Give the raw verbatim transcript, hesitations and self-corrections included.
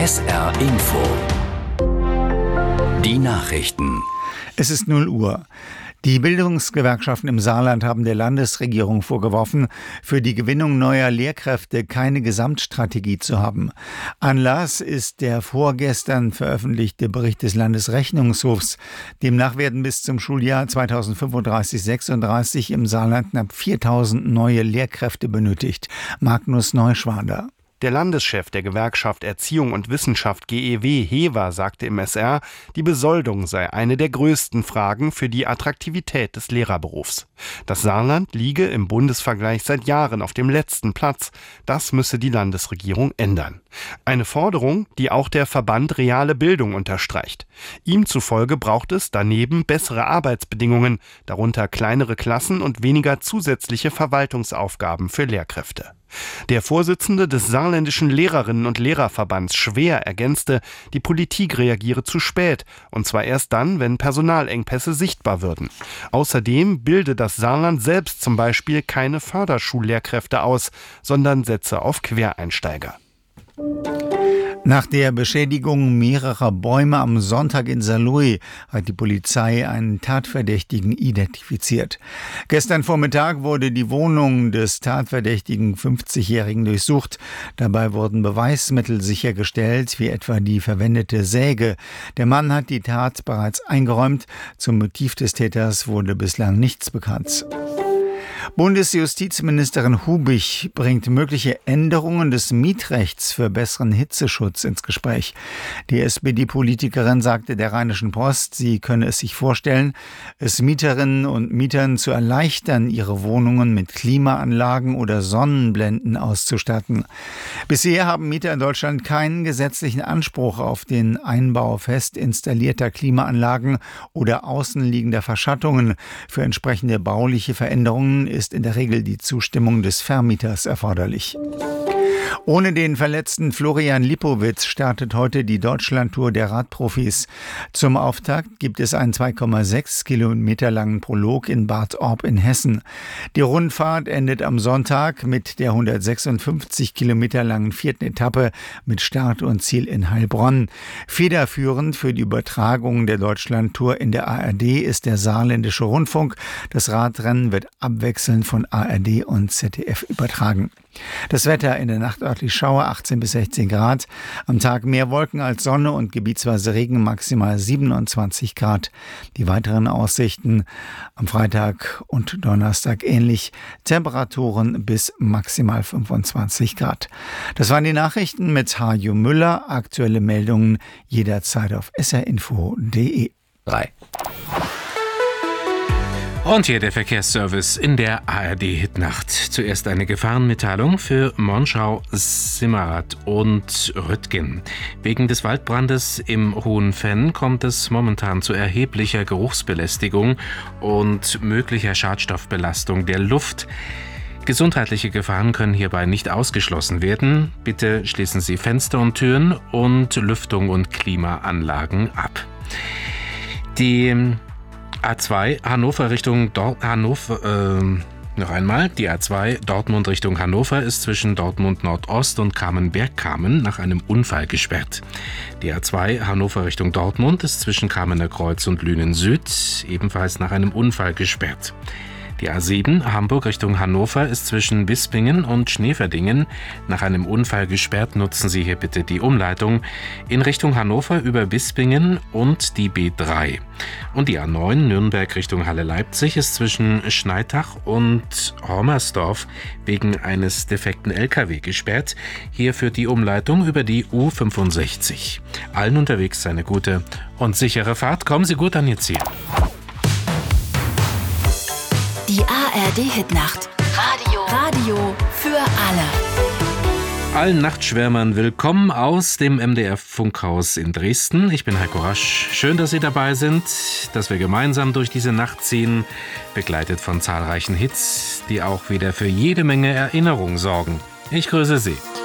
S R Info. Die Nachrichten. Es ist null Uhr. Die Bildungsgewerkschaften im Saarland haben der Landesregierung vorgeworfen, für die Gewinnung neuer Lehrkräfte keine Gesamtstrategie zu haben. Anlass ist der vorgestern veröffentlichte Bericht des Landesrechnungshofs. Demnach werden bis zum Schuljahr zweitausendfünfunddreißig sechsunddreißig im Saarland knapp viertausend neue Lehrkräfte benötigt. Magnus Neuschwander. Der Landeschef der Gewerkschaft Erziehung und Wissenschaft G E W, Hever, sagte im S R, die Besoldung sei eine der größten Fragen für die Attraktivität des Lehrerberufs. Das Saarland liege im Bundesvergleich seit Jahren auf dem letzten Platz. Das müsse die Landesregierung ändern. Eine Forderung, die auch der Verband Reale Bildung unterstreicht. Ihm zufolge braucht es daneben bessere Arbeitsbedingungen, darunter kleinere Klassen und weniger zusätzliche Verwaltungsaufgaben für Lehrkräfte. Der Vorsitzende des Saarländischen Lehrerinnen- und Lehrerverbands Schwer ergänzte, die Politik reagiere zu spät, und zwar erst dann, wenn Personalengpässe sichtbar würden. Außerdem bilde das Saarland selbst zum Beispiel keine Förderschullehrkräfte aus, sondern setze auf Quereinsteiger. Nach der Beschädigung mehrerer Bäume am Sonntag in Saarlouis hat die Polizei einen Tatverdächtigen identifiziert. Gestern Vormittag wurde die Wohnung des tatverdächtigen fünfzigjährigen durchsucht. Dabei wurden Beweismittel sichergestellt, wie etwa die verwendete Säge. Der Mann hat die Tat bereits eingeräumt. Zum Motiv des Täters wurde bislang nichts bekannt. Bundesjustizministerin Hubich bringt mögliche Änderungen des Mietrechts für besseren Hitzeschutz ins Gespräch. Die S P D-Politikerin sagte der Rheinischen Post, sie könne es sich vorstellen, es Mieterinnen und Mietern zu erleichtern, ihre Wohnungen mit Klimaanlagen oder Sonnenblenden auszustatten. Bisher haben Mieter in Deutschland keinen gesetzlichen Anspruch auf den Einbau fest installierter Klimaanlagen oder außenliegender Verschattungen. Für entsprechende bauliche Veränderungen ist in der Regel die Zustimmung des Vermieters erforderlich. Ohne den verletzten Florian Lipowitz startet heute die Deutschlandtour der Radprofis. Zum Auftakt gibt es einen zwei Komma sechs Kilometer langen Prolog in Bad Orb in Hessen. Die Rundfahrt endet am Sonntag mit der hundertsechsundfünfzig Kilometer langen vierten Etappe mit Start und Ziel in Heilbronn. Federführend für die Übertragung der Deutschlandtour in der A R D ist der Saarländische Rundfunk. Das Radrennen wird abwechselnd von A R D und Z D F übertragen. Das Wetter: in der Nacht örtlich Schauer, achtzehn bis sechzehn Grad. Am Tag mehr Wolken als Sonne und gebietsweise Regen, maximal siebenundzwanzig Grad. Die weiteren Aussichten: am Freitag und Donnerstag ähnlich. Temperaturen bis maximal fünfundzwanzig Grad. Das waren die Nachrichten mit Hajo Müller. Aktuelle Meldungen jederzeit auf s r info punkt d e. drei. Und hier der Verkehrsservice in der A R D-Hitnacht. Zuerst eine Gefahrenmitteilung für Monschau, Simmerath und Röttgen. Wegen des Waldbrandes im Hohen Venn kommt es momentan zu erheblicher Geruchsbelästigung und möglicher Schadstoffbelastung der Luft. Gesundheitliche Gefahren können hierbei nicht ausgeschlossen werden. Bitte schließen Sie Fenster und Türen und Lüftung und Klimaanlagen ab. Die A zwei Hannover Richtung Dor- Hannover, äh, noch einmal, die A zwei Dortmund Richtung Hannover ist zwischen Dortmund Nordost und Kamen-Bergkamen nach einem Unfall gesperrt. Die A zwei Hannover Richtung Dortmund ist zwischen Kamener Kreuz und Lünen Süd ebenfalls nach einem Unfall gesperrt. Die A sieben Hamburg Richtung Hannover ist zwischen Bispingen und Schneverdingen nach einem Unfall gesperrt. Nutzen Sie hier bitte die Umleitung in Richtung Hannover über Bispingen und die B drei. Und die A neun Nürnberg Richtung Halle-Leipzig ist zwischen Schneitach und Hormersdorf wegen eines defekten L K W gesperrt. Hier führt die Umleitung über die U fünfundsechzig. Allen unterwegs eine gute und sichere Fahrt. Kommen Sie gut an Ihr Ziel. Die A R D-Hitnacht. Radio. Radio für alle. Allen Nachtschwärmern willkommen aus dem M D R-Funkhaus in Dresden. Ich bin Heiko Rasch. Schön, dass Sie dabei sind, dass wir gemeinsam durch diese Nacht ziehen, begleitet von zahlreichen Hits, die auch wieder für jede Menge Erinnerung sorgen. Ich grüße Sie.